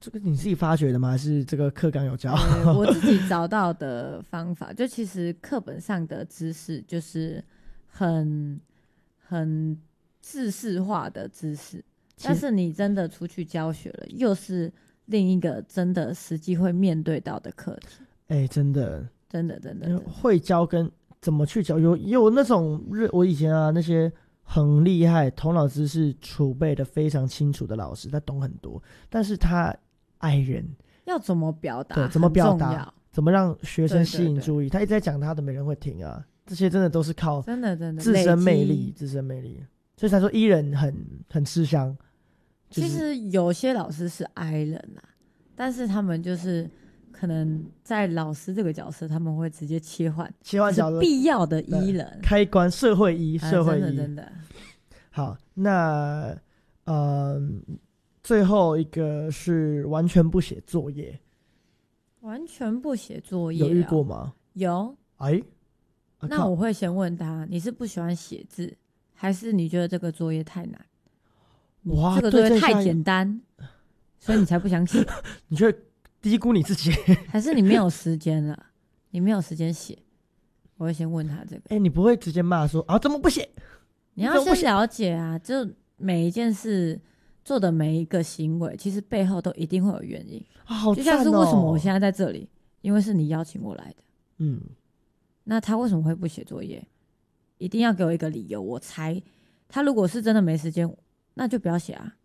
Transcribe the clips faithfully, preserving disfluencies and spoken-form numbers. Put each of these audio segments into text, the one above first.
这个你自己发掘的吗？还是这个课纲有教？ 我自己找到的方法，就其实课本上的知识就是很很知识化的知识，但是你真的出去教学了，又是另一个真的实际会面对到的课题。 哎、欸，真的， 真的，真的，真的会教跟怎么去教，有有那种我以前啊那些。很厉害，头脑知识储备的非常清楚的老师，他懂很多，但是他爱人， 要怎么表达？ 对，怎么表达？怎么让学生吸引注意？对对对，他一直在讲他的，没人会听啊。这些真的都是靠真的真的自身魅力，自身魅力，所以才说 E 人很很吃香。 就是、其实有些老师是 I 人啊，但是他们就是可能在老师这个角色，他们会直接切换， 切换角色， 必要的 E 人开关，社会 E， 社会 E，、啊、 真的真的。好， 那呃，最后一个是完全不写作业， 完全不写作业、啊、 有遇过吗？ 有。 哎， 啊、那我会先问他，你是不喜欢写字，还是你觉得这个作业太难？哇，这个作业太简单，所以你才不想写？ 你觉得低估你自己， 还是你没有时间了？你没有时间写？我会先问他这个。 哎、欸，你不会直接骂说啊，怎么不写？ 你要先了解啊，就每一件事做的每一个行为，其实背后都一定会有原因。 啊，好赞哦！ 就像是为什么我现在在这里，因为是你邀请我来的。 嗯， 那他为什么会不写作业？一定要给我一个理由，我才。他如果是真的没时间，那就不要写啊。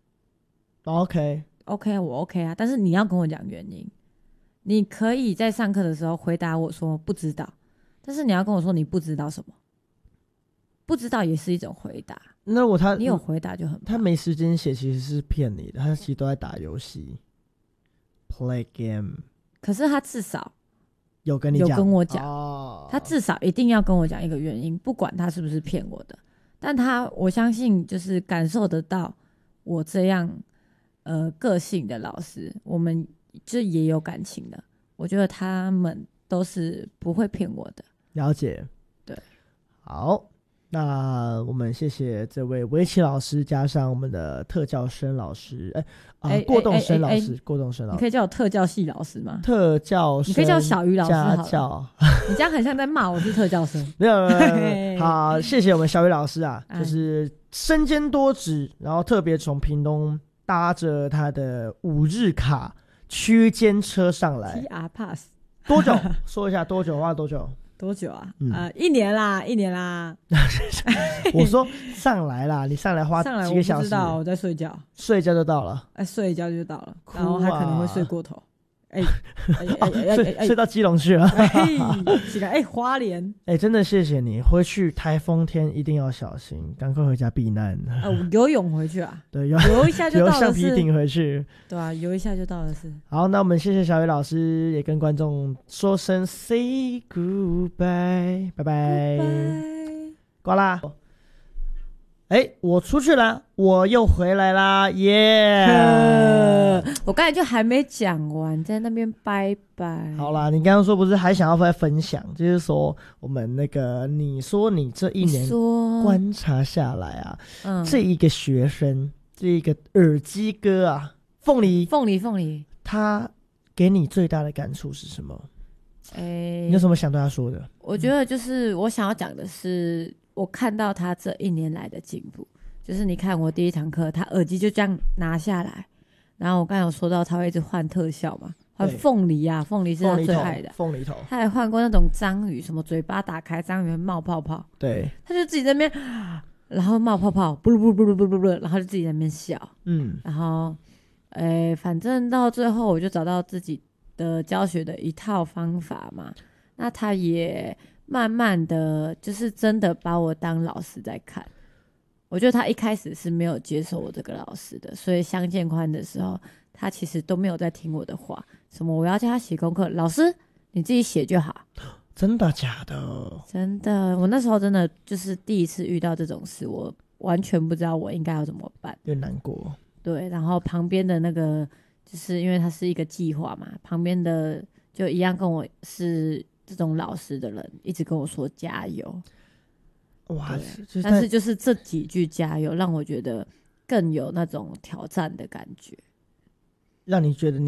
OK OK， 我 OK 啊，但是你要跟我讲原因。你可以在上课的时候回答我说不知道，但是你要跟我说你不知道什么。不知道也是一种回答。 那我他你有回答就很棒。 他没时间写其实是骗你的，他其实都在打游戏 ，play game。 可是他至少有跟你讲， 有跟我讲、 哦， 他至少一定要跟我讲一个原因，不管他是不是骗我的。但他我相信就是感受得到我这样呃个性的老师，我们就也有感情的。我觉得他们都是不会骗我的。 了解， 对， 好。那我们谢谢这位围棋老师，加上我们的特教生老师，哎、呃、啊，过动生老师，欸欸欸、过动生老师， 你可以叫我特教系老师吗？ 特教生， 你可以叫小鱼老师好了。 家教， 你这样很像在骂我是特教生。 没有，没有，好，谢谢我们小鱼老师啊，就是身兼多职，然后特别从屏东搭着他的五日卡区间车上来 ，T R Pass 多久？说一下多久？花了多久？ 多久啊？嗯、呃，一年啦，一年啦。 我说上来啦，你上来花几个小时？ 我不知道，我在睡觉， 睡一觉就到了。 哎、欸，睡一觉就到了，啊、然后还可能会睡过头。哎哎哎哎，睡到基隆去了。 起来哎，花莲。 哎、欸，真的谢谢你，回去台风天一定要小心，赶快回家避难。 啊、呃，游泳回去啊？ 对， 游游一下就到了是。 游橡皮艇回去。 对啊，游一下就到了是。 好，那我们谢谢小雨老师，也跟观众说声 say goodbye， 拜拜，挂啦。哎、欸，我出去了，我又回来啦，耶、yeah! 我刚才就还没讲完，在那边拜拜。 好啦，你刚刚说不是还想要再分享，就是说我们那个，你说你这一年观察下来啊，嗯，这一个学生，这一个耳机哥啊，凤梨， 凤梨，凤梨， 他给你最大的感触是什么？哎、欸，你有什么想对他说的？ 我觉得就是我想要讲的是。我看到他这一年来的进步，就是你看我第一堂课，他耳机就这样拿下来，然后我刚才有说到他会一直换特效嘛，换凤梨啊，凤梨是他最爱的， 凤梨头， 他还换过那种章鱼，什么嘴巴打开，章鱼冒泡泡， 对， 他就自己在那边，然后冒泡泡，不噜不噜不噜不噜不噜，然后就自己在那边笑，嗯，然后，诶，反正到最后我就找到自己的教学的一套方法嘛，那他也。慢慢的就是真的把我当老师在看，我觉得他一开始是没有接受我这个老师的，所以相见欢的时候他其实都没有在听我的话，什么我要叫他写功课，老师你自己写就好。 真的假的？ 真的，我那时候真的就是第一次遇到这种事，我完全不知道我应该要怎么办， 有点难过。 对，然后旁边的那个就是因为它是一个计划嘛，旁边的就一样跟我是这种老师的人一直跟我说加油，哇！是但是就是这几句加油让我觉得更有那种挑战的感觉， 让你觉得你